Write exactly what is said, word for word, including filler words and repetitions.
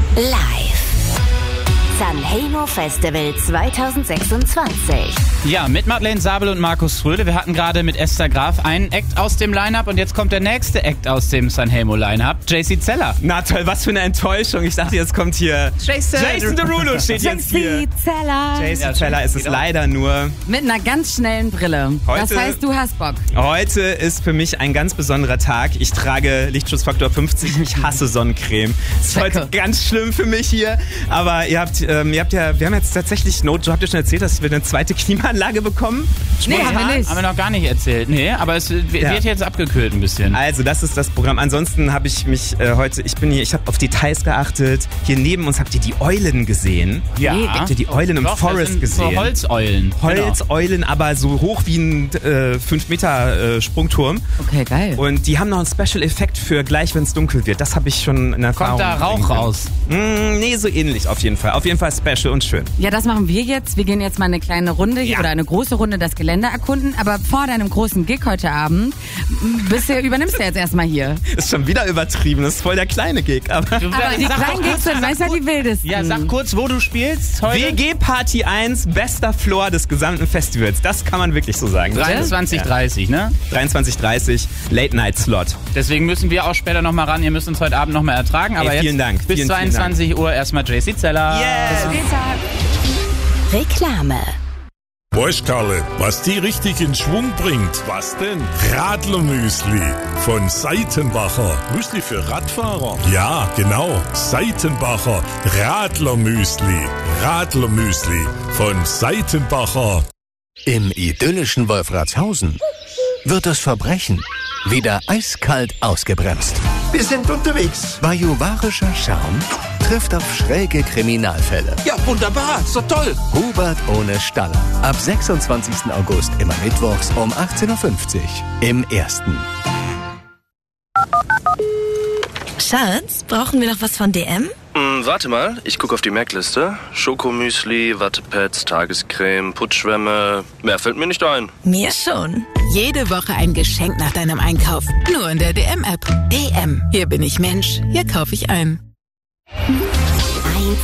Live. Sanremo Festival zwanzig sechsundzwanzig. Ja, mit Madeleine Sabel und Markus Fröhle. Wir hatten gerade mit Esther Graf einen Act aus dem Line-Up und jetzt kommt der nächste Act aus dem Sanremo Line-Up. J C Zeller. Na toll, was für eine Enttäuschung. Ich dachte, jetzt kommt hier Jason, Jason Derulo steht jetzt hier. J C Zeller. J C Ja, Zeller ist es genau. leider nur. Mit einer ganz schnellen Brille. Heute- Das heißt, du hast Bock. Heute ist für mich ein ganz besonderer Tag. Ich trage Lichtschutzfaktor fünfzig. Ich hasse Sonnencreme. Es ist Checke. heute ganz schlimm für mich hier. Aber ihr habt, ähm, ihr habt ja, wir haben jetzt tatsächlich, no, habt ihr schon erzählt, dass wir eine zweite Klimaanlage bekommen? Nee, haben wir nicht. Haben wir noch gar nicht erzählt. Nee, aber es wird Ja. jetzt abgekühlt ein bisschen. Also das ist das Programm. Ansonsten habe ich mich äh, heute, ich bin hier, ich habe auf Details geachtet. Hier neben uns habt ihr die Eulen gesehen. Ja. Habt ihr die Eulen im Doch, das Forest sind gesehen? So Holzeulen. Holzeulen, aber so hoch wie ein äh, fünf Meter äh, Sprungturm. Okay, geil. Und die haben noch einen Special-Effekt für gleich, wenn es dunkel wird. Das habe ich schon in Erfahrung. Kommt da bringen Rauch können. raus? Mm, nee, so ähnlich auf jeden Fall. Auf jeden Fall special und schön. Ja, das machen wir jetzt. Wir gehen jetzt mal eine kleine Runde hier Ja. oder eine große Runde das Gelände erkunden. Aber vor deinem großen Gig heute Abend bist du, übernimmst du jetzt erstmal hier. Ist schon wieder übertrieben. Das ist voll der kleine Gig. Aber Du, Aber die sag doch kleinen Gigs kurz- sind manchmal die wildesten. Ja, sag kurz, wo du spielst heute. W G Party eins, bester Floor des gesamten Festivals. Das kann man wirklich so sagen. dreiundzwanzig dreißig, ne? dreiundzwanzig dreißig, Late Night Slot. Deswegen müssen wir auch später nochmal ran. Ihr müsst uns heute Abend nochmal ertragen. Aber Ey, vielen jetzt Dank. bis Vielen, vielen zweiundzwanzig Uhr erstmal J C Zeller. Reklame. Weißt Karle, was die richtig in Schwung bringt? Was denn? Radlermüsli von Seitenbacher. Müsli für Radfahrer? Ja, genau. Seitenbacher Radlermüsli. Radlermüsli von Seitenbacher. Im idyllischen Wolfratshausen wird das Verbrechen wieder eiskalt ausgebremst. Wir sind unterwegs. Bajuwarischer Charme trifft auf schräge Kriminalfälle. Ja, wunderbar. So toll. Hubert ohne Staller. Ab sechsundzwanzigsten August immer mittwochs um achtzehn Uhr fünfzig im Ersten. Schatz, brauchen wir noch was von D M? Hm, warte mal, ich gucke auf die Merkliste. Schokomüsli, Wattepads, Tagescreme, Putzschwämme. Mehr fällt mir nicht ein. Mir schon. Jede Woche ein Geschenk nach deinem Einkauf. Nur in der D M-App. D M. Hier bin ich Mensch. Hier kaufe ich ein.